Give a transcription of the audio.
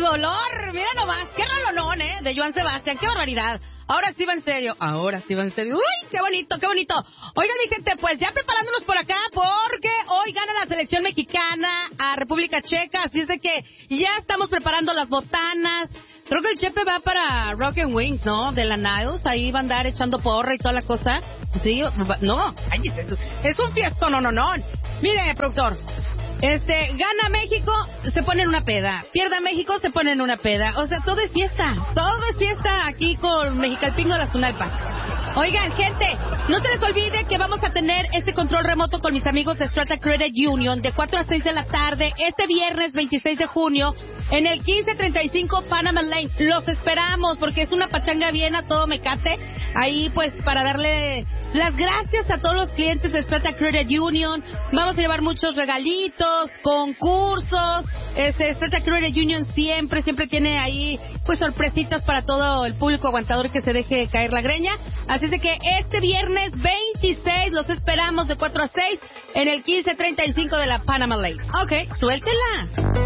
dolor. Mira nomás, qué rolonón, de Joan Sebastián, qué barbaridad. Ahora sí va en serio. Uy, qué bonito, qué bonito. Oigan, mi gente, pues ya preparándonos por acá porque hoy gana la selección mexicana a República Checa, así es de que ya estamos preparando las botanas. Creo que el Chepe va para Rock and Wings, ¿no? De la Niles, ahí va a andar echando porra y toda la cosa. Sí, no, ay, es un fiestón, no. Mire, productor. Gana México, se pone en una peda. Pierda México, se pone en una peda. O sea, todo es fiesta aquí con Mexicalpingo de las Tunalpas. Oigan, gente, no se les olvide que vamos a tener este control remoto con mis amigos de Strata Credit Union de 4 a 6 de la tarde, este viernes 26 de junio, en el 1535 Panama Lane. Los esperamos porque es una pachanga bien a todo mecate. Ahí, pues, para darle las gracias a todos los clientes de Strata Credit Union. Vamos a llevar muchos regalitos, concursos. Strata Credit Union siempre tiene ahí, pues, sorpresitas para todo el público aguantador que se deje caer la greña. Así es de que este viernes 26 los esperamos de 4 a 6 en el 1535 de la Panama Lane. Ok, suéltela.